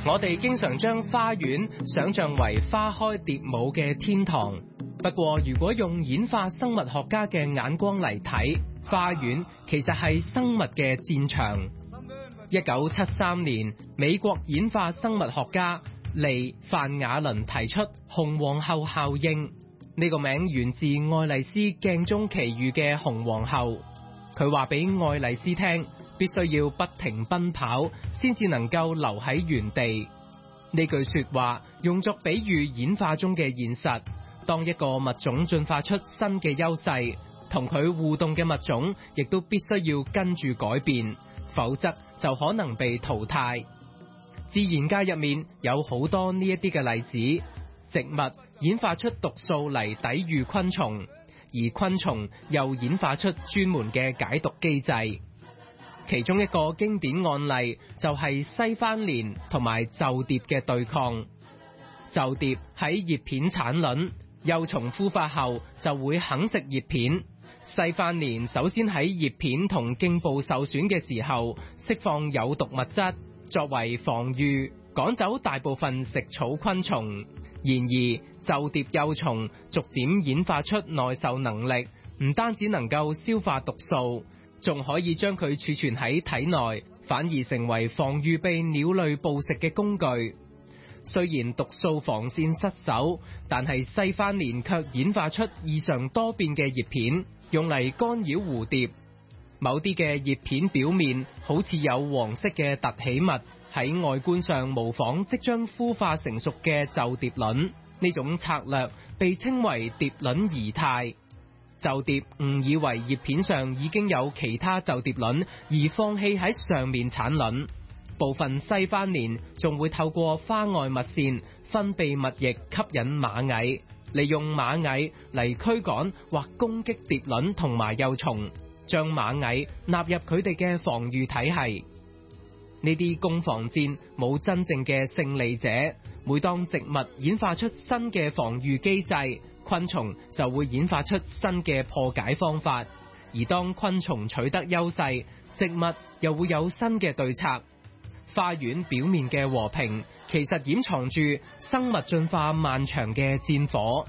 我哋經常將花園想象為花開蝶舞嘅天堂，不過如果用演化生物學家嘅眼光嚟睇，花園其實係生物嘅戰場。1973年，美國演化生物學家利范雅倫提出紅皇后效應，呢個名源自愛麗絲鏡中奇遇嘅紅皇后。佢話俾愛麗絲聽，必須要不停奔跑先至能夠留喺原地。呢句說話用作比喻演化中嘅現實，當一個物種進化出新嘅優勢，同佢互動嘅物種亦都必須要跟住改變，否則就可能被淘汰。自然界入面有好多呢一啲嘅例子，植物演化出毒素嚟抵禦昆蟲，而昆蟲又演化出專門嘅解毒機制。其中一個經典案例就係西番蓮同埋袖蝶嘅對抗。袖蝶喺葉片產卵，幼蟲孵化後就會啃食葉片。西番蓮首先喺葉片同莖部受損嘅時候釋放有毒物質，作為防禦，趕走大部分食草昆蟲。然而，袖蝶幼蟲逐漸演化出耐受能力，唔單止能夠消化毒素，仲可以將佢儲存喺體內，反而成為防禦被鳥類捕食嘅工具。雖然毒素防線失守，但係西番蓮卻演化出異常多變嘅葉片，用嚟干擾蝴蝶。某啲嘅葉片表面好似有黃色嘅凸起物，喺外觀上模仿即將孵化成熟嘅袖蝶卵。呢種策略被稱為蝶卵儀態。袖蝶誤以為葉片上已經有其他袖蝶卵，而放棄喺上面產卵。部分西番蓮仲會透過花外蜜腺分泌蜜液吸引螞蟻，利用螞蟻嚟驅趕或攻擊蝶卵同埋幼蟲，將螞蟻納入佢哋嘅防禦體系。呢啲攻防戰冇真正嘅勝利者。每當植物演化出新嘅防禦機制，昆蟲就會演化出新嘅破解方法。而當昆蟲取得優勢，植物又會有新嘅對策。花園表面嘅和平，其實掩藏住生物進化漫長嘅戰火。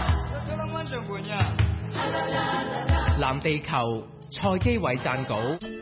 藍地球，蔡基偉撰稿。